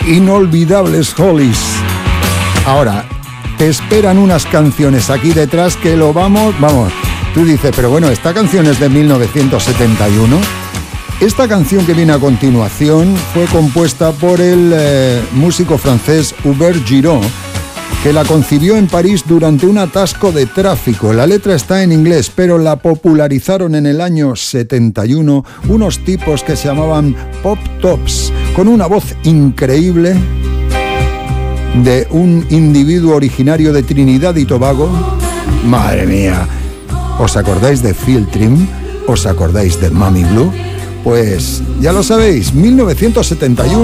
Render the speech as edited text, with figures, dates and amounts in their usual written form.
inolvidables Hollies. Ahora, te esperan unas canciones aquí detrás que lo vamos, tú dices, pero bueno, esta canción es de 1971. Esta canción que viene a continuación fue compuesta por el músico francés Hubert Giraud, que la concibió en París durante un atasco de tráfico. La letra está en inglés, pero la popularizaron en el año 71 unos tipos que se llamaban Pop Tops, con una voz increíble de un individuo originario de Trinidad y Tobago. Madre mía, ¿os acordáis de Phil Trim? ¿Os acordáis de Mami Blue? Pues ya lo sabéis, 1971.